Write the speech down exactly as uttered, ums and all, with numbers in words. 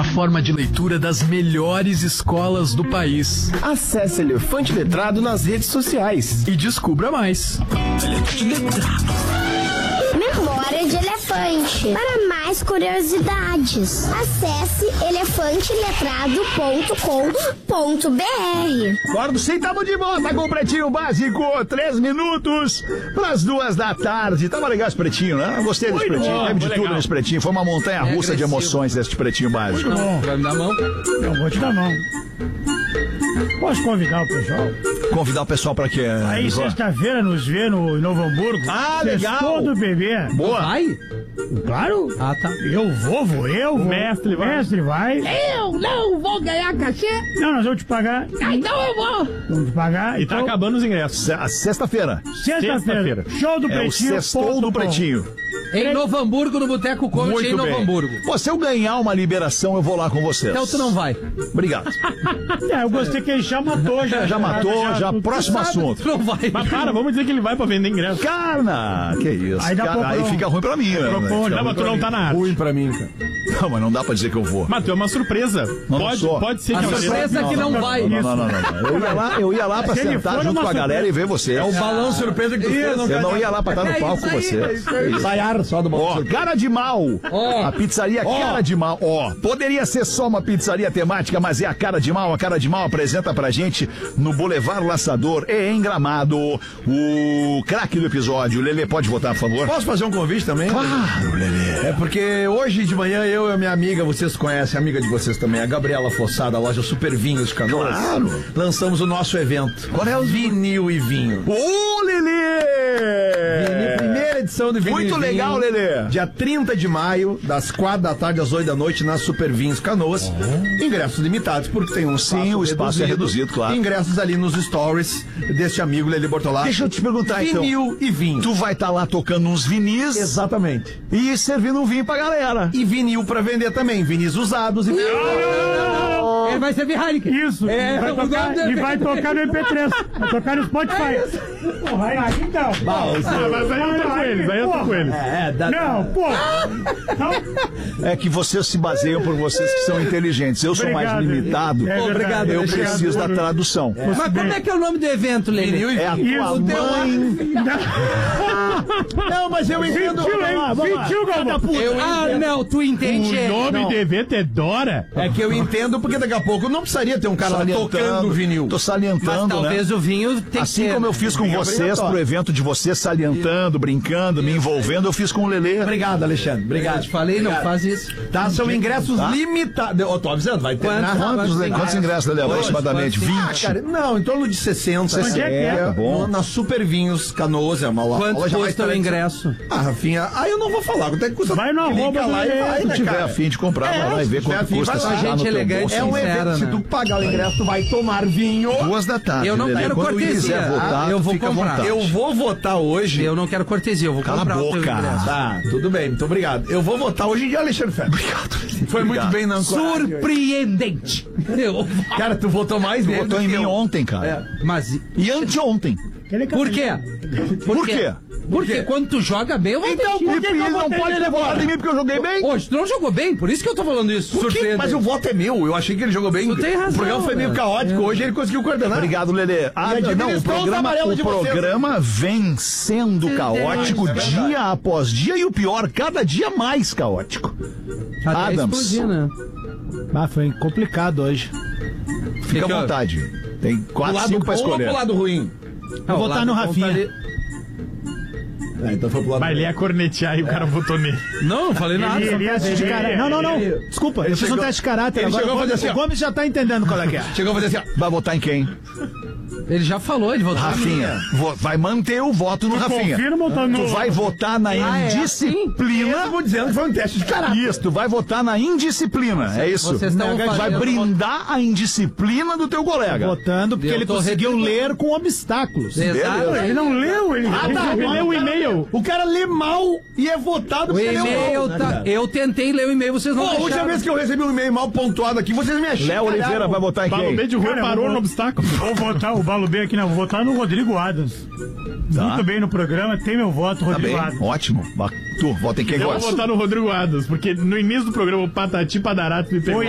plataforma de leitura das melhores escolas do país. Acesse Elefante Letrado nas redes sociais e descubra mais. Memória de Elefante. Para mais curiosidades, acesse elefante letrado ponto com ponto b r. Acordo sim, tamo de volta com o Pretinho Básico. Três minutos pras duas da tarde. Tava legal esse Pretinho, né? Eu gostei desse Pretinho. bom, Teve de foi tudo legal. nesse Pretinho. Foi uma montanha É russa de agressivo. emoções esse Pretinho Básico. Muito bom. Vai me dar a mão? Eu vou te dar a mão. Posso convidar o pessoal? Convidar o pessoal pra quê? Aí, Ivan? sexta-feira, nos vê no em Novo Hamburgo. Ah, legal. Todo bebê. Boa. Vai? Claro. Ah, tá. Eu vou, vou eu. O vou. mestre vai. O mestre vai. Eu não vou ganhar cachê? Não, nós vamos te pagar. Ah, então eu vou. Vamos te pagar. E tá Então, acabando os ingressos. Se- a Sexta-feira. Sexta-feira. Sexta-feira. Show do É o Pretinho. sextou ponto do com. Pretinho. Em Novo Hamburgo, no Boteco Conte, em Muito Novo bem. Hamburgo. Pô, se eu ganhar uma liberação, eu vou lá com vocês. Então tu não vai. Obrigado. É, eu gostei que ele já matou. Já, Já matou, já. tudo. Próximo Sabe, assunto. tu não vai. Mas para, vamos dizer que ele vai pra vender ingresso. Carna! Que isso. Aí dá Cara, pra- aí fica ruim pra mim, né? Propõe, Fica Não, ruim mas tu pra não mim. tá na arte. ruim pra mim, cara. Não, mas não dá pra dizer que eu vou. Mas tu é uma surpresa. Não, não pode, sou. pode ser A que surpresa é que não vai. Não, não, não, não. Eu ia lá, eu ia lá pra Se ele sentar for junto uma com a galera surpresa. e ver vocês. É o balão surpresa que tu fez. Eu não ia lá pra estar no É palco isso com aí, você. é isso aí. Ensaiar só do balão Ó, surpresa. cara de mal. Ó. A pizzaria Cara de Mal. Ó, poderia ser só uma pizzaria temática, mas é a Cara de Mal. A Cara de Mal apresenta pra gente no Boulevard Laçador e em Gramado o craque do episódio. Lelê, pode votar, por favor? Posso fazer um convite também? Claro, Lelê. É porque hoje de manhã eu e a minha amiga, vocês conhecem, a amiga de vocês também, a Gabriela Fossada, da loja Super Vinhos de Canoas. Claro. Lançamos o nosso evento. Qual é o Vinil e Vinho. Ô, Lelê! Vinil, primeira edição do Vinil Muito e Vinho. legal, Lelê. Dia trinta de maio, das quatro da tarde às oito da noite, na Super Vinhos Canoas. Ingressos limitados, porque tem um espaço Sim, o espaço é reduzido, claro. Ingressos ali nos stories deste amigo Lelê Bortolatti. Deixa eu te perguntar, então. Vinil e Vinho. Tu vai estar lá tocando uns vinis Exatamente. e servindo um vinho pra galera. E vinil pra vender também. Vinis usados e... Ele vai servir Heineken. Isso. É, vai o tocar, nome dele e vai tocar no M P três. Vai tocar no Spotify. Porra, aí então. Ah, mas aí eu tô com eles, aí eu tô com eles. É, dá... Não, pô. Não. É que vocês se baseiam por vocês que são inteligentes. Eu sou mais Obrigado. limitado. É verdade, Obrigado, Eu obrigado. preciso da tradução. Mas como é que é o nome do evento, Lelê? Vinil e É a Vinho. tua Isso. mãe. Não, mas eu entendo... Sentiu, hein? Sentiu, Galvão. Eu, ah, não, tu entende. O nome Não. do evento é Dora? É que eu entendo, porque daqui a pouco não precisaria ter um cara lá tocando vinil. Tô Mas salientando, talvez né? o vinho tem Assim que ser. como eu fiz com Vinho vocês obrigatório. pro evento de vocês, salientando, brincando, me envolvendo, eu fiz com o Lelê. Obrigado, Alexandre. Eu Obrigado. te falei, não Obrigado. faz isso. Tá, são ingressos Tá. limitados. Eu tô avisando, vai ter. Quantos? na- Quantos, Quantos quantos ingressos, Lelê? Dois, Aproximadamente quantos? Ah, vinte. cara, não, em torno de sessenta. Onde é que é? Tá bom. No- Na Super Vinhos Canoas, é uma lo- Quanto loja mais custa o tradicional. ingresso? Ah, Rafinha, aí eu não vou falar. Quanto é que custa? Vai no Clica arroba do lá e Lelê. vai, Se né, tiver cara? afim de comprar, vai lá e vê se tiver quanto afim, custa. vai lá. se tá Gente no teu elegante. bolso. É um Sincera, evento, se né? tu pagar o ingresso, tu vai tomar vinho. Duas da tarde. Eu não Lelê. quero Quando cortesia. quiser votar, Eu vou fica à comprar. vontade. Eu vou votar hoje. Eu não quero cortesia, eu vou Cala comprar a o teu boca. ingresso. Tá, tudo bem, muito obrigado. Eu vou votar hoje em dia, Alexandre Ferro. Obrigado. Foi muito Obrigado. bem na ancoragem. Surpreendente. Eu- Cara, tu votou mais Tu nele votou do em que mim eu. ontem, cara. Mas E anteontem. por quê? Por quê? Porque quando tu joga bem, eu vou Então, deixar. por que que eu não votei pode nele ter votado agora? em mim porque eu joguei bem? Hoje, tu não jogou bem, por isso que eu tô falando isso. Por quê? Surpreendente. Mas o voto é meu. Eu achei que ele jogou bem. Tu tem razão, O programa foi meio velho. caótico. É. Hoje ele conseguiu coordenar. Obrigado, Lelê. Ah, E não, o administrou os programa, amarelos o de vocês. programa vem sendo caótico é verdade. dia após dia e o pior, cada dia mais caótico. Até Adams. explodir, né? Ah, foi complicado hoje. Fica que à eu- vontade. Tem Do quatro, lado cinco pra bom ou escolher. pro lado ruim? Vou votar no Rafinha. É, então foi pro lado Mas ele ia cornetear e o cara votou nele. Não, não falei nada. Ele, ele é teste de caráter. Não, não, não. Desculpa, eu fiz um chegou- teste de caráter. ele Agora chegou a o fazer Gomes- assim, ó. o Gomes já tá entendendo qual é que é. Chegou a fazer assim, ó. Vai votar em quem? Ele já falou, ele votou. Rafinha. Vo- Vai manter o voto no Rafinha. Confirma ou tá no... Tu vai votar na Ah, é indisciplina. Mesmo dizendo que foi um teste de caráter. Isso, tu vai votar na indisciplina. É isso. Vocês estão Vai fazendo- brindar a indisciplina do teu colega. Votando porque Eu ele tô conseguiu retribuindo. ler com obstáculos. Exato. Ele não leu, ele, Ah, tá. ele leu o e-mail. O cara lê mal e é votado O porque leu e-mail mal. tá. Eu tentei ler o e-mail, vocês não Pô, a última deixaram. vez que eu recebi um e-mail mal pontuado aqui, vocês me acharam. Léo Oliveira vai votar em Balubê quem? de rua Cara, eu parou vou- no obstáculo. Vou votar o Balubê aqui, não. Vou votar no Rodrigo Adams. Tá. Muito bem no programa, tem meu voto, Tá Rodrigo bem, Adams. ótimo. Ba- Tu, vota em quem Eu vou gosta. votar no Rodrigo Adams, porque no início do programa o Patati Padarati me pegou.